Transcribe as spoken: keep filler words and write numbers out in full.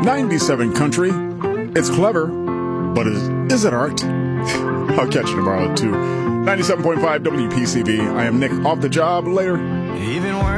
ninety-seven Country. It's clever, but is, is it art? I'll catch you tomorrow at two. ninety-seven point five W P C V. I am Nick, off the job later. Even